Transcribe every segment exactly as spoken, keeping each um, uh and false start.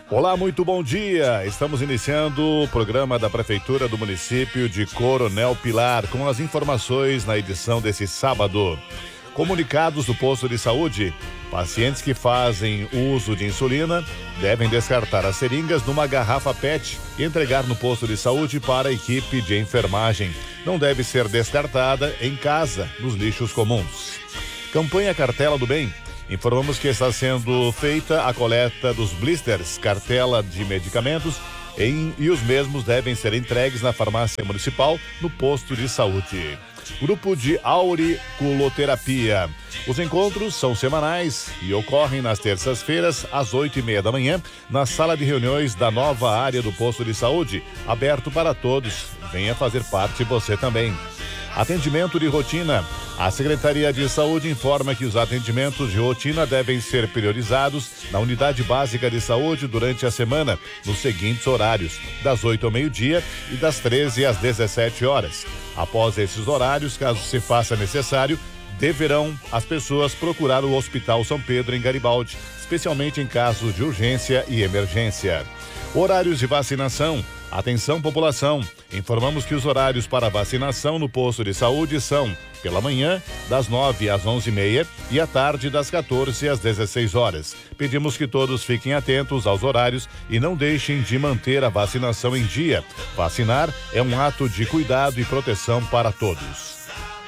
Olá, muito bom dia. Estamos iniciando o programa da Prefeitura do município de Coronel Pilar com as informações na edição desse sábado. Comunicados do posto de saúde: pacientes que fazem uso de insulina devem descartar as seringas numa garrafa P E T e entregar no posto de saúde para a equipe de enfermagem. Não deve ser descartada em casa, nos lixos comuns. Campanha Cartela do Bem. Informamos que está sendo feita a coleta dos blisters, cartela de medicamentos, em, e os mesmos devem ser entregues na farmácia municipal, no posto de saúde. Grupo de auriculoterapia. Os encontros são semanais e ocorrem nas terças-feiras, às oito e meia da manhã, na sala de reuniões da nova área do posto de saúde, aberto para todos. Venha fazer parte você também. Atendimento de rotina. A Secretaria de Saúde informa que os atendimentos de rotina devem ser priorizados na Unidade Básica de Saúde durante a semana, nos seguintes horários: das oito ao meio-dia e das treze às dezessete horas. Após esses horários, caso se faça necessário, deverão as pessoas procurar o Hospital São Pedro em Garibaldi, especialmente em casos de urgência e emergência. Horários de vacinação. Atenção, população. Informamos que os horários para vacinação no posto de saúde são pela manhã, das nove às onze e meia, e à tarde, das quatorze às dezesseis horas. Pedimos que todos fiquem atentos aos horários e não deixem de manter a vacinação em dia. Vacinar é um ato de cuidado e proteção para todos.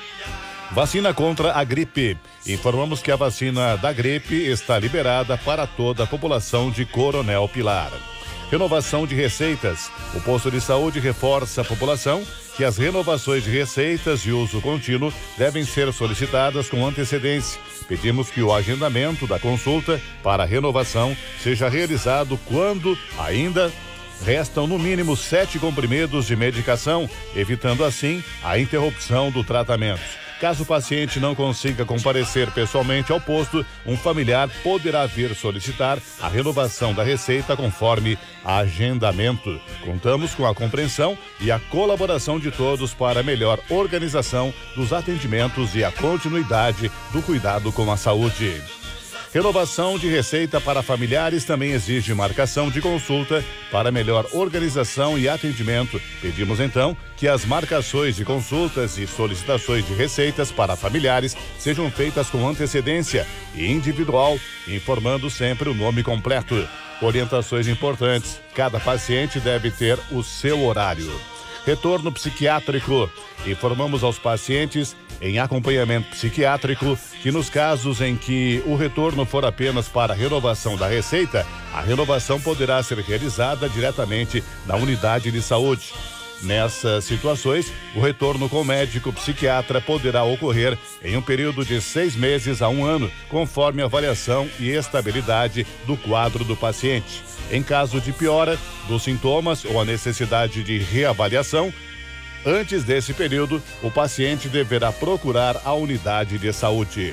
Vacina contra a gripe. Informamos que a vacina da gripe está liberada para toda a população de Coronel Pilar. Renovação de receitas. O posto de saúde reforça a população que as renovações de receitas de uso contínuo devem ser solicitadas com antecedência. Pedimos que o agendamento da consulta para renovação seja realizado quando ainda restam no mínimo sete comprimidos de medicação, evitando assim a interrupção do tratamento. Caso o paciente não consiga comparecer pessoalmente ao posto, um familiar poderá vir solicitar a renovação da receita conforme agendamento. Contamos com a compreensão e a colaboração de todos para a melhor organização dos atendimentos e a continuidade do cuidado com a saúde. Renovação de receita para familiares também exige marcação de consulta para melhor organização e atendimento. Pedimos então que as marcações de consultas e solicitações de receitas para familiares sejam feitas com antecedência e individual, informando sempre o nome completo. Orientações importantes: cada paciente deve ter o seu horário. Retorno psiquiátrico. Informamos aos pacientes em acompanhamento psiquiátrico que nos casos em que o retorno for apenas para a renovação da receita, a renovação poderá ser realizada diretamente na unidade de saúde. Nessas situações, o retorno com o médico psiquiatra poderá ocorrer em um período de seis meses a um ano, conforme a avaliação e estabilidade do quadro do paciente. Em caso de piora dos sintomas ou a necessidade de reavaliação, antes desse período, o paciente deverá procurar a unidade de saúde.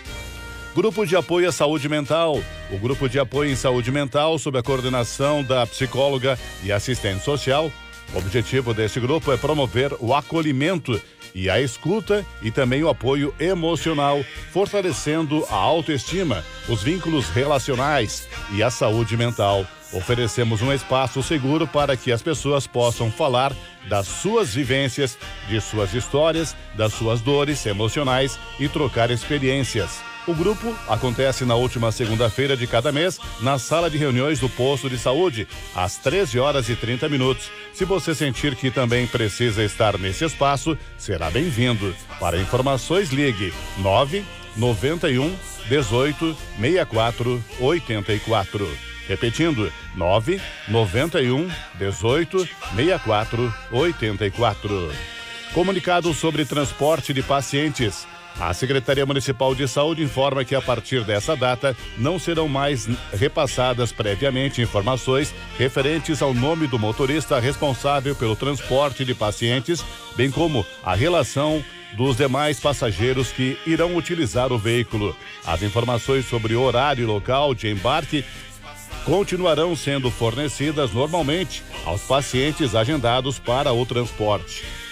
Grupo de Apoio à Saúde Mental. O Grupo de Apoio em Saúde Mental, sob a coordenação da psicóloga e assistente social. O objetivo deste grupo é promover o acolhimento e a escuta e também o apoio emocional, fortalecendo a autoestima, os vínculos relacionais e a saúde mental. Oferecemos um espaço seguro para que as pessoas possam falar das suas vivências, de suas histórias, das suas dores emocionais e trocar experiências. O grupo acontece na última segunda-feira de cada mês, na sala de reuniões do posto de saúde, às treze horas e trinta minutos. Se você sentir que também precisa estar nesse espaço, será bem-vindo. Para informações, ligue nove noventa e um dezoito sessenta e quatro oitenta e quatro. Repetindo, nove noventa e um dezoito sessenta e quatro oitenta e quatro. Comunicado sobre transporte de pacientes. A Secretaria Municipal de Saúde informa que a partir dessa data não serão mais repassadas previamente informações referentes ao nome do motorista responsável pelo transporte de pacientes, bem como a relação dos demais passageiros que irão utilizar o veículo. As informações sobre o horário e local de embarque continuarão sendo fornecidas normalmente aos pacientes agendados para o transporte.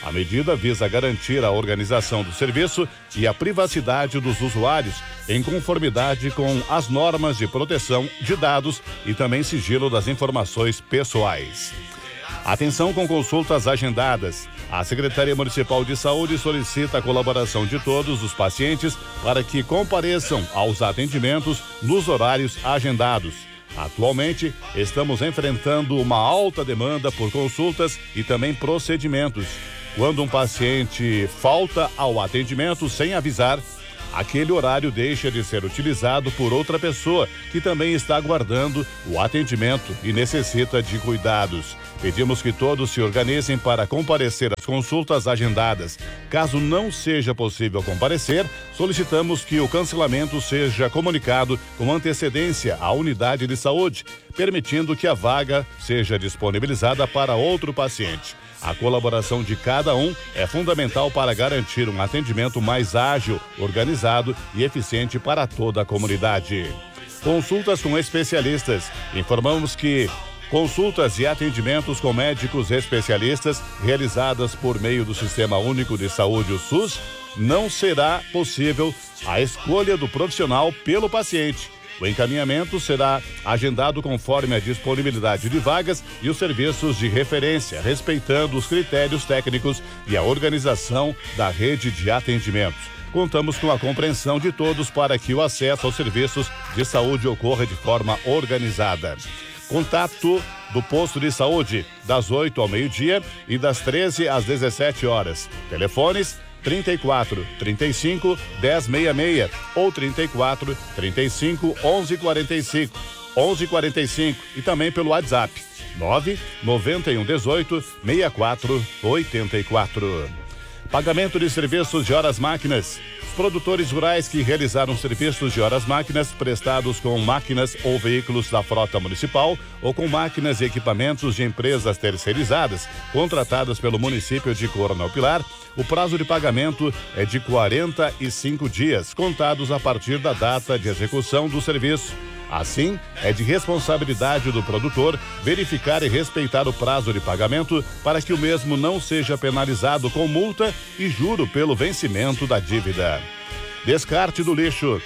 A medida visa garantir a organização do serviço e a privacidade dos usuários, em conformidade com as normas de proteção de dados e também sigilo das informações pessoais. Atenção com consultas agendadas. A Secretaria Municipal de Saúde solicita a colaboração de todos os pacientes para que compareçam aos atendimentos nos horários agendados. Atualmente, estamos enfrentando uma alta demanda por consultas e também procedimentos. Quando um paciente falta ao atendimento sem avisar, aquele horário deixa de ser utilizado por outra pessoa que também está aguardando o atendimento e necessita de cuidados. Pedimos que todos se organizem para comparecer às consultas agendadas. Caso não seja possível comparecer, solicitamos que o cancelamento seja comunicado com antecedência à unidade de saúde, permitindo que a vaga seja disponibilizada para outro paciente. A colaboração de cada um é fundamental para garantir um atendimento mais ágil, organizado e eficiente para toda a comunidade. Consultas com especialistas. Informamos que consultas e atendimentos com médicos especialistas realizadas por meio do Sistema Único de Saúde, o SUS, não será possível a escolha do profissional pelo paciente. O encaminhamento será agendado conforme a disponibilidade de vagas e os serviços de referência, respeitando os critérios técnicos e a organização da rede de atendimentos. Contamos com a compreensão de todos para que o acesso aos serviços de saúde ocorra de forma organizada. Contato do posto de saúde das oito ao meio-dia e das treze às dezessete horas. Telefones trinta e quatro, trinta e cinco, dez sessenta e seis ou trinta e quatro, trinta e cinco, onze quarenta e cinco, onze quarenta e cinco e também pelo WhatsApp nove nove um um oito, seis quatro oito quatro. Pagamento de serviços de horas máquinas. Os produtores rurais que realizaram serviços de horas máquinas prestados com máquinas ou veículos da frota municipal ou com máquinas e equipamentos de empresas terceirizadas contratadas pelo município de Coronel Pilar, o prazo de pagamento é de quarenta e cinco dias, contados a partir da data de execução do serviço. Assim, é de responsabilidade do produtor verificar e respeitar o prazo de pagamento para que o mesmo não seja penalizado com multa e juro pelo vencimento da dívida. Descarte do lixo.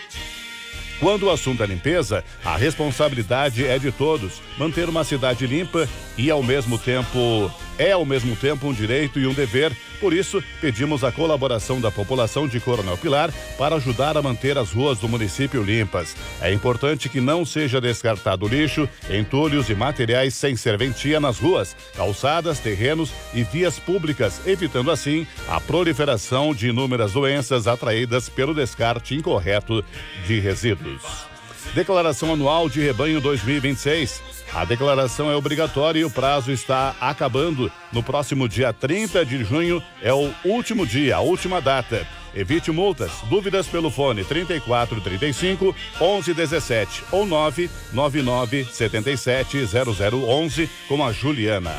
Quando o assunto é limpeza, a responsabilidade é de todos. Manter uma cidade limpa e ao mesmo tempo é ao mesmo tempo um direito e um dever. Por isso, pedimos a colaboração da população de Coronel Pilar para ajudar a manter as ruas do município limpas. É importante que não seja descartado lixo, entulhos e materiais sem serventia nas ruas, calçadas, terrenos e vias públicas, evitando assim a proliferação de inúmeras doenças atraídas pelo descarte incorreto de resíduos. Declaração Anual de Rebanho dois mil e vinte e seis. A declaração é obrigatória e o prazo está acabando. No próximo dia trinta de junho é o último dia, a última data. Evite multas. Dúvidas pelo fone trinta e quatro, trinta e cinco, onze dezessete ou nove nove nove sete sete zero zero onze com a Juliana.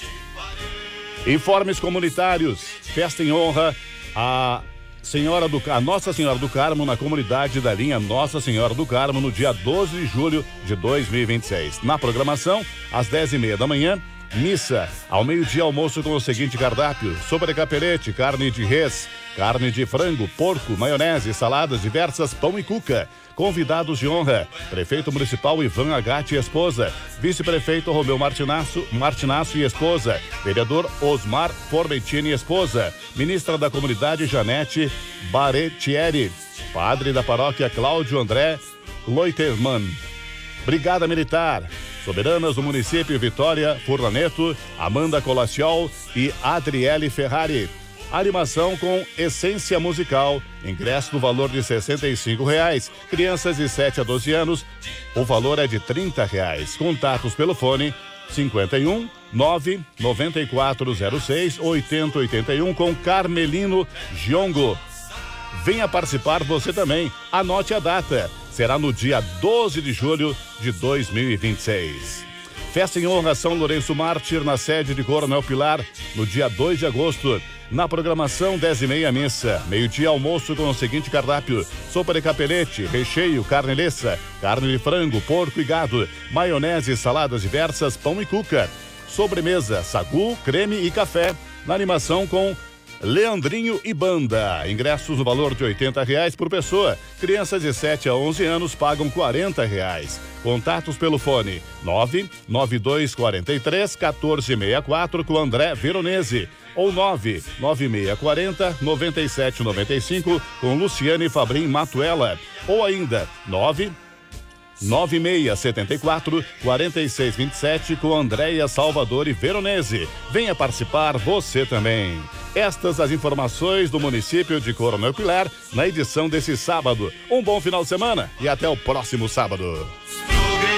Informes comunitários. Festa em honra a Senhora do a Nossa Senhora do Carmo na comunidade da linha Nossa Senhora do Carmo no dia doze de julho de dois mil e vinte e seis. Na programação, às dez e meia da manhã, missa. Ao meio-dia, almoço com o seguinte cardápio: sopa de capelete, carne de res, carne de frango, porco, maionese, saladas diversas, pão e cuca. Convidados de honra: Prefeito Municipal Ivan Agatti e esposa, Vice-Prefeito Romeu Martinasso, Martinasso e esposa, Vereador Osmar Formentini e esposa, Ministra da Comunidade Janete Baretieri, Padre da Paróquia Cláudio André Loiterman, Brigada Militar, soberanas do município Vitória Furlaneto, Amanda Colaciol e Adriele Ferrari. Animação com essência musical. Ingresso no valor de sessenta e cinco reais. Crianças de sete a doze anos, o valor é de trinta reais. Contatos pelo fone cinquenta e um, nove noventa e quatro zero seis, oitenta e oitenta e um com Carmelino Giongo. Venha participar você também. Anote a data. Será no dia doze de julho de dois mil e vinte e seis. Festa em honra São Lourenço Mártir na sede de Coronel Pilar no dia dois de agosto. Na programação, dez e meia missa, meio-dia almoço com o seguinte cardápio: sopa de capelete, recheio, carne lessa, carne de frango, porco e gado, maionese, saladas diversas, pão e cuca. Sobremesa, sagu, creme e café. Na animação com Leandrinho e Banda. Ingressos no valor de oitenta reais por pessoa. Crianças de sete a onze anos pagam quarenta reais. Contatos pelo fone nove nove dois quatro três, um quatro seis quatro com André Veronese ou nove nove seis quatro zero, nove sete nove cinco com Luciane Fabrim Matuela ou ainda nove nove seis sete quatro, quatro seis dois sete com Andréia Salvador e Veronese. Venha participar você também. Estas as informações do município de Coronel Pilar na edição desse sábado. Um bom final de semana e até o próximo sábado.